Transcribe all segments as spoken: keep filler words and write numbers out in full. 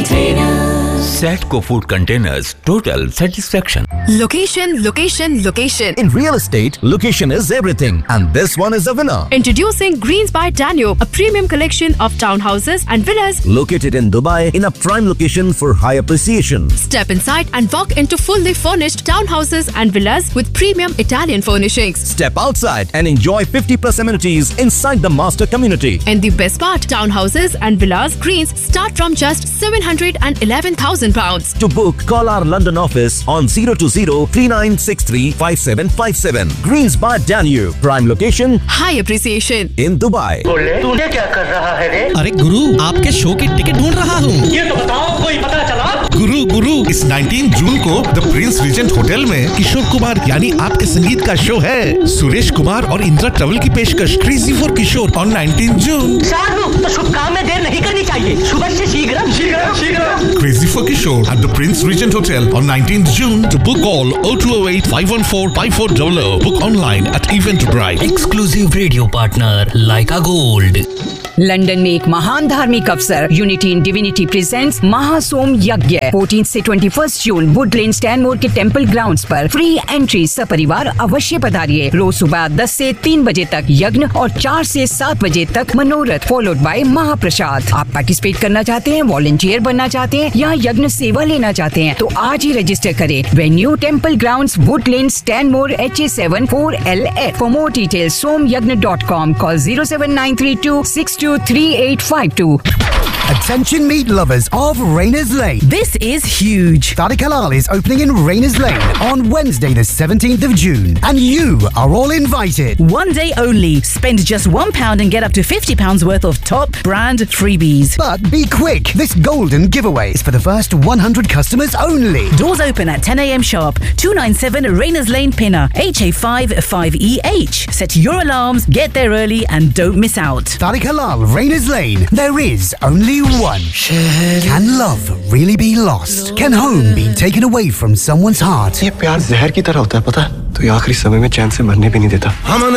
Containers. Satco Food Containers. Total satisfaction. Location, location, location. In real estate, location is everything, and this one is a winner. Introducing Greens by Danube, a premium collection of townhouses and villas Located in Dubai in a prime location for high appreciation. Step inside and walk into fully furnished townhouses and villas with premium Italian furnishings. Step outside and enjoy fifty plus amenities inside the master community. And the best part, townhouses and villas Greens start from just seven hundred eleven thousand pounds. To book, call our London office on zero two zero three nine six three five seven five seven. Greens by Danube, prime location, High appreciation. in Dubai. तूने क्या कर रहा है रे? अरे गुरु, आपके show की ticket ढूंढ रहा हूँ। ये तो बताओ, कोई पता चला? गुरु गुरु इस उन्नीस जून को द प्रिंस रिजेंट होटल में किशोर कुमार यानी आपके संगीत का शो है। सुरेश कुमार और इंदिरा ट्रैवल की पेशकश क्रेजी फॉर किशोर ऑन उन्नीस जून। साधु, तो शुभ काम में देर नहीं करनी चाहिए। सुबह से शीघ्र शीघ्र शीघ्र। Crazy for Kishore at the Prince Regent Hotel on nineteenth June. To book, call oh two oh eight five one four five four zero zero. Book online at Eventbrite. Exclusive radio partner Leica Gold. London में एक महान धार्मिक अवसर unity in divinity presents महासोम यज्ञ चौदह से इक्कीस जून Woodland स्टैनमोर के टेंपल ग्राउंड्स पर फ्री एंट्री सपरिवार अवश्य पधारिए। रोज सुबह दस से तीन बजे तक यज्ञ और चार से सात बजे तक मनोरथ फॉलोड बाय महाप्रसाद। आप पार्टिसिपेट करना चाहते हैं, वॉलंटियर बनना चाहते हैं या यज्ञ सेवा लेना चाहते हैं तो आज ही रजिस्टर करें। Venue temple grounds Woodland स्टैनमोर H A seven four L F. For more details सोम यज्ञ dot com. Call zero seven nine three to six two three eight five two. Attention meat lovers of Rayners Lane. This is huge. Tariq Halal is opening in Rayners Lane on Wednesday the seventeenth of June. And you are all invited. One day only. Spend just one pound and get up to fifty pounds worth of top brand freebies. But be quick. This golden giveaway is for the first one hundred customers only. Doors open at ten a m sharp. two ninety-seven Rayners Lane, Pinner, H A five five E H. Set your alarms, get there early and don't miss out. Tariq Halal, Rayners Lane. There is only one. Can love really be lost? Can home be taken away from someone's heart? ये प्यार जहर की तरह होता है, पता है? तो ये आखिरी समय में चैन से मरने भी नहीं देता।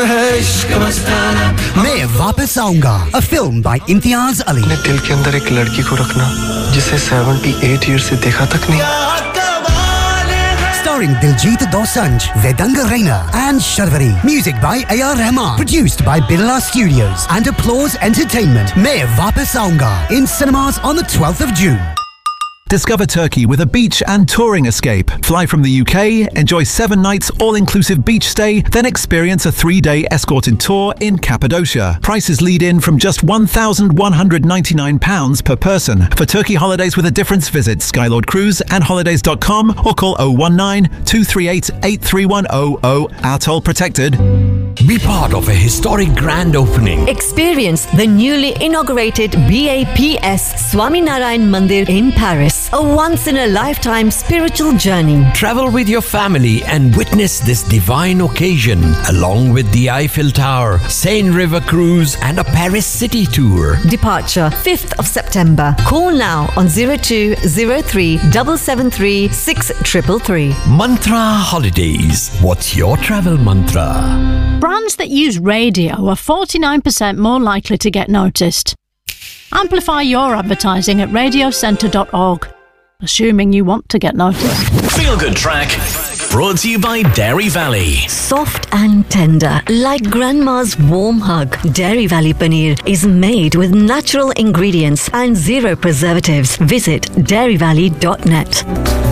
मैं वापस आऊंगा. A film by Imtiaz Ali. अपने दिल के अंदर एक लड़की को रखना जिसे अठहत्तर ईयर से देखा तक नहीं। Starring Diljit Dosanjh, Vedanga Raina and Sharvari. Music by A R Rahman. Produced by Birla Studios and Applause Entertainment. Main Vapas Aunga in cinemas on the twelfth of June. Discover Turkey with a beach and touring escape. Fly from the U K, enjoy seven nights all-inclusive beach stay, then experience a three-day escorted tour in Cappadocia. Prices lead in from just one thousand one hundred ninety-nine pounds per person. For Turkey holidays with a difference, visit Skylord Cruise and holidays dot com or call oh one nine two three eight eight three one oh oh. Our toll protected. Be part of a historic grand opening. Experience the newly inaugurated B A P S Swaminarayan Mandir in Paris. A once-in-a-lifetime spiritual journey. Travel with your family and witness this divine occasion along with the Eiffel Tower, Seine River Cruise and a Paris city tour. Departure fifth of September. Call now on zero two zero three seven seven three six three three three. Mantra Holidays. What's your travel mantra? Brands that use radio are forty-nine percent more likely to get noticed. Amplify your advertising at radio centre dot org, assuming you want to get noticed. Feel Good Track, brought to you by Dairy Valley. Soft and tender, like grandma's warm hug. Dairy Valley Paneer is made with natural ingredients and zero preservatives. Visit dairy valley dot net.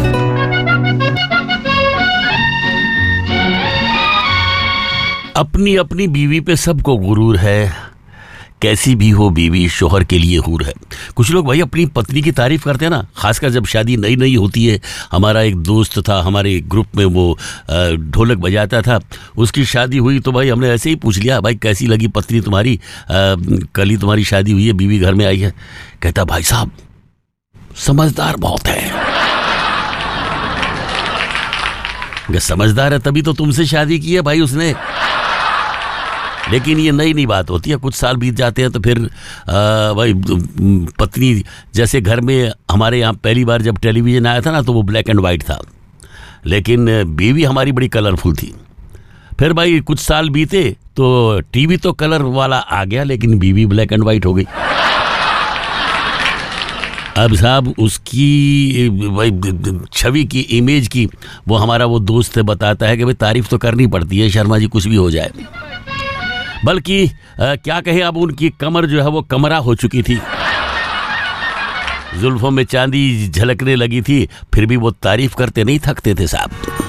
अपनी अपनी बीवी पे सबको गुरूर है, कैसी भी हो बीवी शोहर के लिए हूर है। कुछ लोग भाई अपनी पत्नी की तारीफ करते हैं ना, खासकर जब शादी नई नई होती है। हमारा एक दोस्त था, हमारे ग्रुप में वो ढोलक बजाता था, उसकी शादी हुई तो भाई हमने ऐसे ही पूछ लिया, भाई कैसी लगी पत्नी तुम्हारी, कल ही तुम्हारी शादी हुई है, बीवी घर में आई है। कहता भाई साहब समझदार बहुत है। समझदार है तभी तो तुमसे शादी की है भाई उसने। लेकिन ये नई नई बात होती है, कुछ साल बीत जाते हैं तो फिर आ, भाई पत्नी, जैसे घर में हमारे यहाँ पहली बार जब टेलीविज़न आया था ना तो वो ब्लैक एंड वाइट था, लेकिन बीवी हमारी बड़ी कलरफुल थी। फिर भाई कुछ साल बीते तो टीवी तो कलर वाला आ गया, लेकिन बीवी ब्लैक एंड वाइट हो गई। अब साहब उसकी छवि की, इमेज की, वो हमारा वो दोस्त बताता है कि भाई तारीफ तो करनी पड़ती है शर्मा जी, कुछ भी हो जाए। बल्कि क्या कहें, अब उनकी कमर जो है वो कमरा हो चुकी थी, जुल्फों में चांदी झलकने लगी थी, फिर भी वो तारीफ करते नहीं थकते थे साहब।